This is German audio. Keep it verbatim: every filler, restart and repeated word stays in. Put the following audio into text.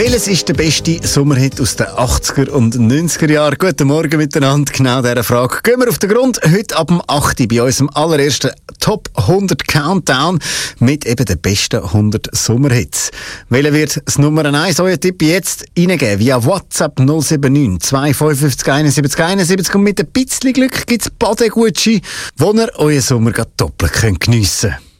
Welches ist der beste Sommerhit aus den achtziger und neunziger Jahren? Guten Morgen miteinander. Genau dieser Frage gehen wir auf den Grund. Heute ab dem acht Uhr bei unserem allerersten Top hundert Countdown mit eben den besten hundert Sommerhits. Welcher wird das Nummer eins? Euer Tipp jetzt reingeben via WhatsApp null sieben neun zwei fünf fünf eins sieben eins sieben und mit ein bisschen Glück gibt es Badegutschein, wo ihr euren Sommer doppelt geniessen könnt.